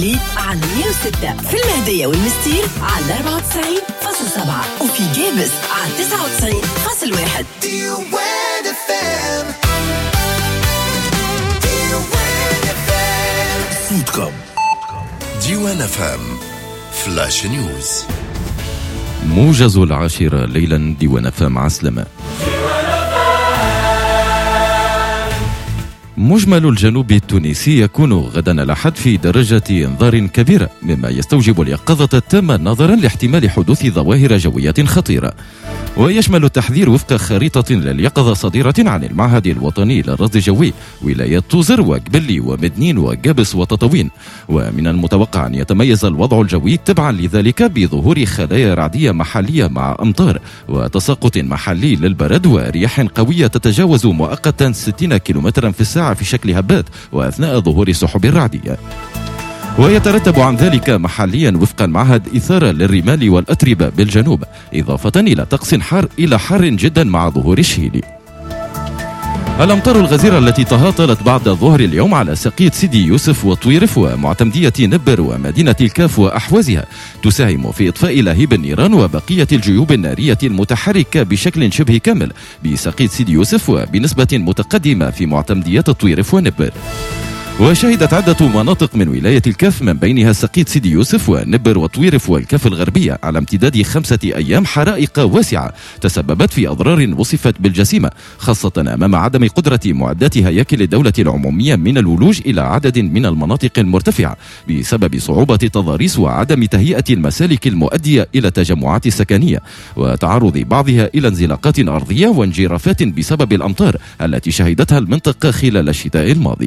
الليل على 106 في المهدية والمستير على 94.7 وفي جابس على 99.1. صوتكم ديوان FM فلاش نيوز. موجز 10 ليلا ديوان FM عسلمة. مجمل الجنوب التونسي يكون غدا الأحد في درجة إنذار كبيرة، مما يستوجب اليقظة التامة نظرا لاحتمال حدوث ظواهر جوية خطيرة. ويشمل التحذير وفق خريطة لليقظة صادرة عن المعهد الوطني للرصد الجوي ولايات توزر وقبلي ومدنين وقابس وتطاوين. ومن المتوقع أن يتميز الوضع الجوي تبعا لذلك بظهور خلايا رعدية محلية مع أمطار وتساقط محلي للبرد ورياح قوية تتجاوز مؤقتا 60 كم في الساعة في شكل هبات وأثناء ظهور سحب رعدية. ويترتب عن ذلك محليا وفق المعهد إثارة للرمال والأتربة بالجنوب، إضافة إلى طقس حار جدا مع ظهور الشيل. الأمطار الغزيرة التي تهاطلت بعد ظهر اليوم على سقية سيدي يوسف وطويرف ومعتمدية نبر ومدينة الكاف وأحوازها تساهم في إطفاء لهيب النيران وبقية الجيوب النارية المتحركة بشكل شبه كامل بسقية سيدي يوسف وبنسبة متقدمة في معتمديات الطويرف ونبر. وشهدت عدة مناطق من ولاية الكاف من بينها سقيت سيدي يوسف ونبر وطويرف والكاف الغربية على امتداد 5 أيام حرائق واسعة تسببت في أضرار وصفت بالجسيمة، خاصة أمام عدم قدرة معدات هياكل الدولة العمومية من الولوج إلى عدد من المناطق المرتفعة بسبب صعوبة التضاريس وعدم تهيئة المسالك المؤدية إلى تجمعات سكنية وتعرض بعضها إلى انزلاقات أرضية وانجرافات بسبب الأمطار التي شهدتها المنطقة خلال الشتاء الماضي.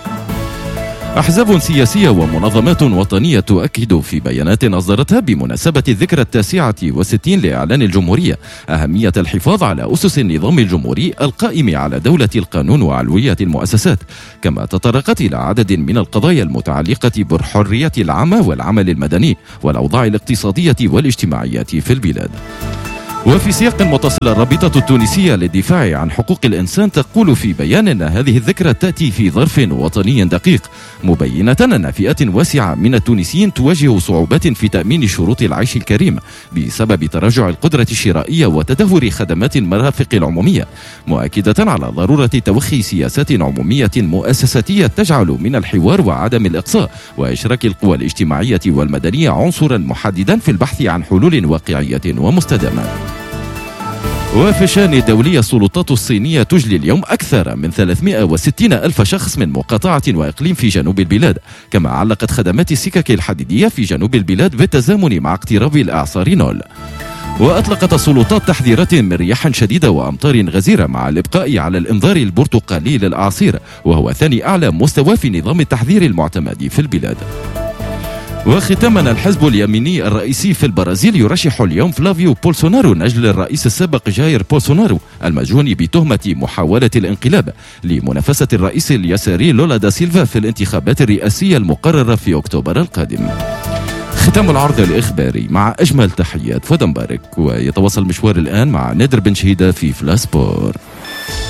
أحزاب سياسية ومنظمات وطنية تؤكد في بيانات أصدرتها بمناسبة الذكرى 69 لإعلان الجمهورية أهمية الحفاظ على أسس النظام الجمهوري القائم على دولة القانون وعلوية المؤسسات، كما تطرقت إلى عدد من القضايا المتعلقة بالحرية العامة والعمل المدني والأوضاع الاقتصادية والاجتماعية في البلاد. وفي سياق متصل، الرابطة التونسية للدفاع عن حقوق الإنسان تقول في بيان أن هذه الذكرى تأتي في ظرف وطني دقيق، مبينة أن فئات واسعة من التونسيين تواجه صعوبات في تأمين شروط العيش الكريم بسبب تراجع القدرة الشرائية وتدهور خدمات المرافق العمومية، مؤكدة على ضرورة توخي سياسات عمومية مؤسساتية تجعل من الحوار وعدم الإقصاء وإشراك القوى الاجتماعية والمدنية عنصرا محددا في البحث عن حلول واقعية ومستدامة. وفي الشأن الدولي، السلطات الصينية تجلي اليوم أكثر من 360 ألف شخص من مقاطعة وإقليم في جنوب البلاد، كما علقت خدمات السكك الحديدية في جنوب البلاد بالتزامن مع اقتراب الإعصار نول. وأطلقت السلطات تحذيرات من رياح شديدة وأمطار غزيرة مع الإبقاء على الإنذار البرتقالي للأعاصير، وهو ثاني أعلى مستوى في نظام التحذير المعتمد في البلاد. وختاما، الحزب اليميني الرئيسي في البرازيل يرشح اليوم فلافيو بولسونارو نجل الرئيس السابق جاير بولسونارو المسجون بتهمة محاولة الانقلاب لمنافسة الرئيس اليساري لولا دا سيلفا في الانتخابات الرئاسية المقررة في أكتوبر القادم. ختام العرض الإخباري مع أجمل تحيات فدان بارك، ويتواصل مشوار الآن مع نادر بن شهيدة في فلاسبور.